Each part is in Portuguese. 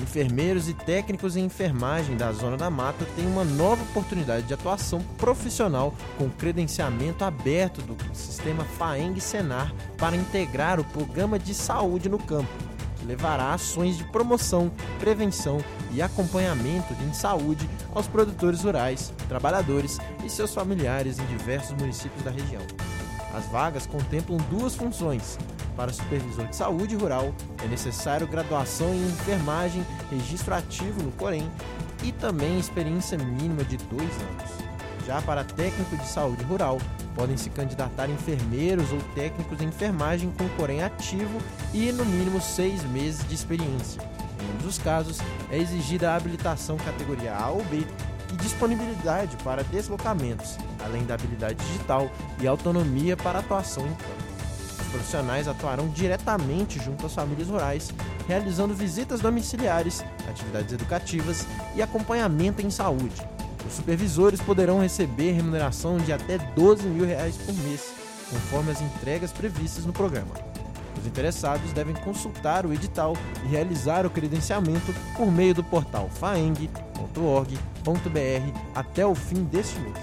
enfermeiros e técnicos em enfermagem da Zona da Mata têm uma nova oportunidade de atuação profissional com credenciamento aberto do sistema FAENG-Senar para integrar o programa de saúde no campo, que levará ações de promoção, prevenção e acompanhamento em saúde aos produtores rurais, trabalhadores e seus familiares em diversos municípios da região. As vagas contemplam duas funções. Para supervisor de saúde rural, é necessário graduação em enfermagem, registro ativo no Corém e também experiência mínima de 2 anos. Já para técnico de saúde rural, podem se candidatar enfermeiros ou técnicos em enfermagem com Corém ativo e no mínimo 6 meses de experiência. Em ambos os casos, é exigida a habilitação categoria A ou B e disponibilidade para deslocamentos, além da habilidade digital e autonomia para atuação em campo. Os profissionais atuarão diretamente junto às famílias rurais, realizando visitas domiciliares, atividades educativas e acompanhamento em saúde. Os supervisores poderão receber remuneração de até R$12 mil por mês, conforme as entregas previstas no programa. Os interessados devem consultar o edital e realizar o credenciamento por meio do portal faeng.org.br até o fim deste mês.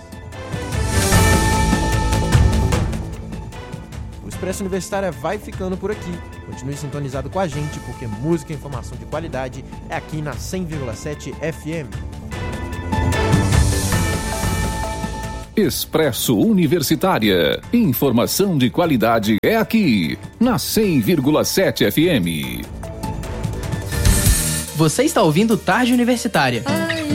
O Expresso Universitária vai ficando por aqui. Continue sintonizado com a gente, porque música e informação de qualidade é aqui na 100,7 FM. Expresso Universitária. Informação de qualidade é aqui, na 100,7 FM. Você está ouvindo Tarde Universitária.